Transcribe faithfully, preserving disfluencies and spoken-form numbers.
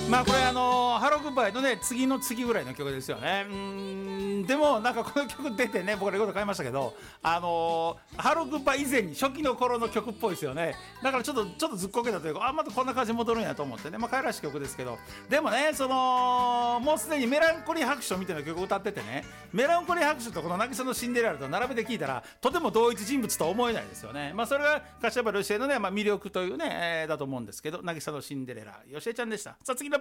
まあこれあのハローグッバイのね次の次ぐらいの曲ですよね。うーんでもなんかこの曲出てね僕レコード買いましたけど、あのー、ハローグッバイ以前に初期の頃の曲っぽいですよね。だからちょっとちょっとずっこけたというか、あまたこんな感じに戻るんやと思ってね、まあ可愛らしい曲ですけど、でもねそのもうすでにメランコリー白書みたいな曲を歌っててね、メランコリー白書とこの渚のシンデレラと並べて聴いたらとても同一人物とは思えないですよね。まあそれが柏原芳恵のね、まあ、魅力というね、えー、だと思うんですけど、渚のシンデレラ芳恵ちゃんでした。さあ次の